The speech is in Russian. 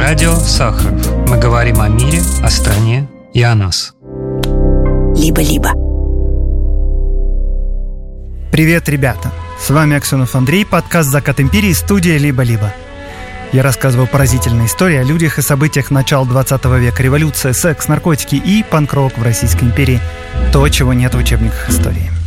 Радио Сахаров. Мы говорим о мире, о стране и о нас. Либо-либо. Привет, ребята! С вами Аксенов Андрей, подкаст «Закат империи», студия «Либо-либо». Я рассказываю поразительные истории о людях и событиях начала 20 века. Революция, секс, наркотики и панк-рок в Российской империи. То, чего нет в учебниках истории.